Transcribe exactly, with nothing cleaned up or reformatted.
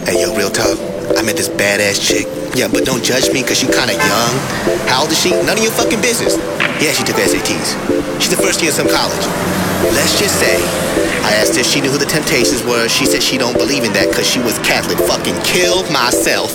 Hey, yo, real talk. I met this badass chick. Yeah, but don't judge me, cause she kinda young. How old is she? None of your fucking business. Yeah, she took S A Ts. She's the first year of some college. Let's just say, I asked if she knew who the Temptations were. She said she don't believe in that cause she was Catholic. Fucking kill myself.